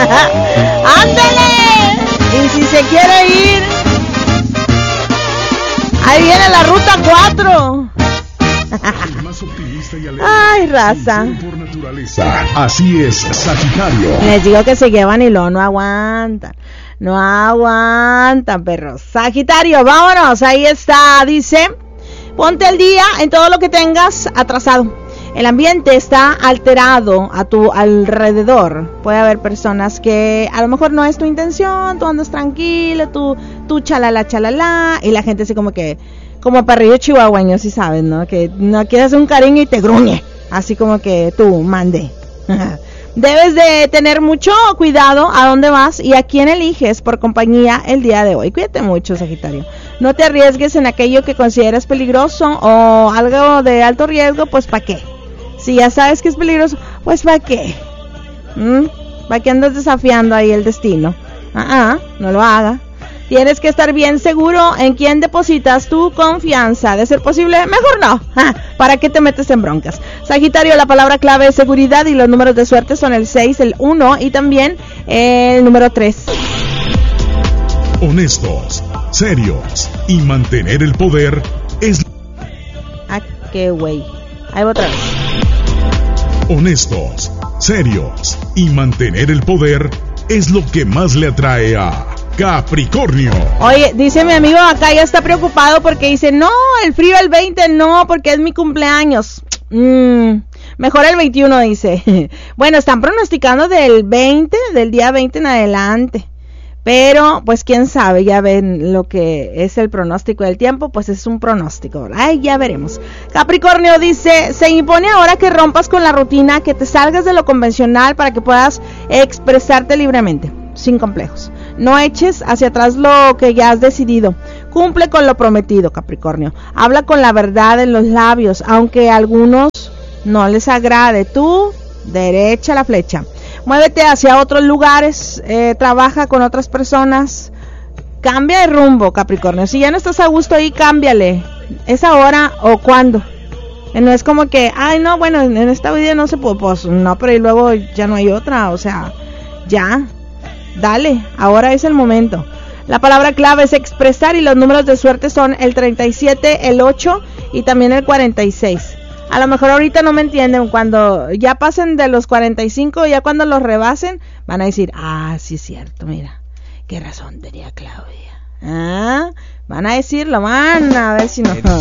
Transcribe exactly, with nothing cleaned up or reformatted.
¡Ándale! Y si se quiere ir, ahí viene la ruta cuatro. Ay, raza. Así es, Sagitario. Les digo que se llevan y luego no aguantan. No aguantan, perros. Sagitario, vámonos. Ahí está, dice: ponte al día en todo lo que tengas atrasado. El ambiente está alterado a tu alrededor. Puede haber personas que a lo mejor no es tu intención, tú andas tranquilo, tú, tú chalala, chalala, y la gente así como que, como perrillo chihuahueño, si sabes, ¿no? Que no quieres un cariño y te gruñe, así como que tú, mande. Debes de tener mucho cuidado a dónde vas y a quién eliges por compañía el día de hoy. Cuídate mucho, Sagitario. No te arriesgues en aquello que consideras peligroso o algo de alto riesgo, pues ¿para qué? Si ya sabes que es peligroso, pues ¿para qué? ¿Mm? ¿Para qué andas desafiando ahí el destino? Ah, uh-uh, no lo haga. Tienes que estar bien seguro en quién depositas tu confianza. De ser posible, mejor no. ¡Ja! ¿Para qué te metes en broncas? Sagitario, la palabra clave es seguridad y los números de suerte son el seis, el uno y también el número tres. Honestos, serios y mantener el poder es... Ah, qué güey. Ahí va otra vez. Honestos, serios y mantener el poder es lo que más le atrae a Capricornio. Oye, dice mi amigo acá, ya está preocupado porque dice, no, el frío el veinte no, porque es mi cumpleaños. Mm, mejor el veintiuno, dice. Bueno, están pronosticando del veinte, del día veinte en adelante. Pero, pues, quién sabe, ya ven lo que es el pronóstico del tiempo, pues es un pronóstico, ay, ya veremos. Capricornio dice, se impone ahora que rompas con la rutina, que te salgas de lo convencional para que puedas expresarte libremente, sin complejos. No eches hacia atrás lo que ya has decidido. Cumple con lo prometido, Capricornio. Habla con la verdad en los labios, aunque a algunos no les agrade. Tú, derecha la flecha. Muévete hacia otros lugares, eh, trabaja con otras personas, cambia de rumbo, Capricornio. Si ya no estás a gusto ahí, cámbiale. ¿Es ahora o cuándo? Eh, no es como que, ay, no, bueno, en esta vida no se puede, pues no, pero y luego ya no hay otra, o sea, ya, dale, ahora es el momento. La palabra clave es expresar y los números de suerte son el treinta y siete, el ocho y también el cuarenta y seis. A lo mejor ahorita no me entienden, cuando ya pasen de los cuarenta y cinco, ya cuando los rebasen, van a decir, ah, sí es cierto, mira, qué razón tenía Claudia. ¿Ah? Van a decirlo, van a ver si no...